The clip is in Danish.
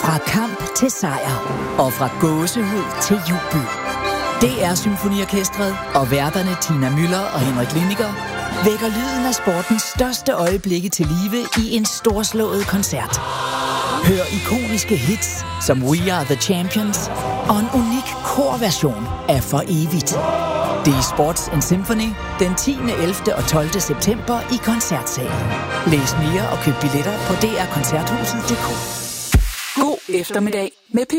Fra kamp til sejr. Og fra gåsehud til jubel. DR Symfoniorkestret og værterne Tina Müller og Henrik Liniger vækker lyden af sportens største øjeblikke til live i en storslået koncert. Hør ikoniske hits som We Are The Champions og en unik korversion af For Evigt. Det er Sports and Symphony den 10., 11. og 12. september i Koncertsalen. Læs mere og køb billetter på drkoncerthuset.dk. God eftermiddag med P4.